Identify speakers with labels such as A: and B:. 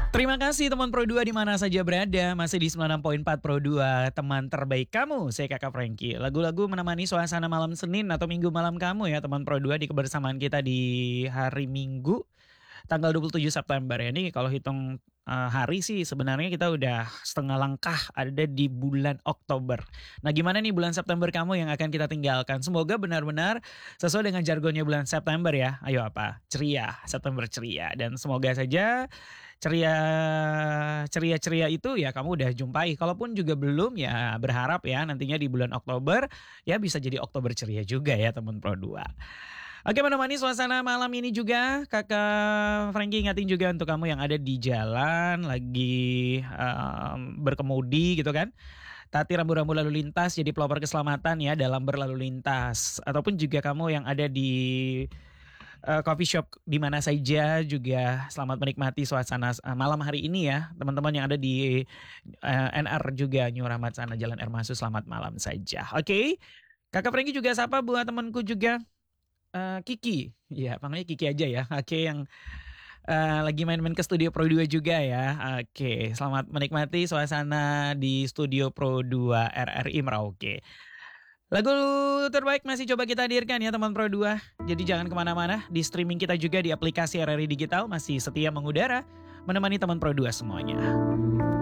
A: Terima kasih teman Pro 2 di mana saja berada, masih di 96.4 Pro 2, teman terbaik kamu, saya Kakak Franky. Lagu-lagu menemani suasana malam Senin atau Minggu malam kamu ya teman Pro 2 di kebersamaan kita di hari Minggu, tanggal 27 September ya. Ini kalau hitung, hari sih sebenarnya kita udah setengah langkah ada di bulan Oktober. Nah gimana nih bulan September kamu yang akan kita tinggalkan? Semoga benar-benar sesuai dengan jargonnya bulan September ya. Ayo apa? Ceria, September ceria dan semoga saja ceria ceria-ceria itu ya kamu udah jumpai. Kalaupun juga belum ya berharap ya nantinya di bulan Oktober ya bisa jadi Oktober ceria juga ya teman Pro 2. Oke menemani suasana malam ini juga Kakak Franky ingatin juga untuk kamu yang ada di jalan lagi, berkemudi gitu kan. Taati rambu-rambu lalu lintas jadi pelopor keselamatan ya dalam berlalu lintas. Ataupun juga kamu yang ada di coffee shop di mana saja juga selamat menikmati suasana malam hari ini ya. Teman-teman yang ada di NR juga New Rahmat sana Jalan Air Masuk selamat malam saja. Oke. Kakak Franky juga sapa buat temanku juga Kiki. Iya, panggilnya Kiki aja ya. Oke, yang lagi main-main ke studio Pro 2 juga ya. Oke, selamat menikmati suasana di studio Pro 2 RRI Merauke. Lagu terbaik masih coba kita hadirkan ya teman Pro 2. Jadi jangan kemana-mana, di streaming kita juga di aplikasi RRI Digital masih setia mengudara, menemani teman Pro 2 semuanya.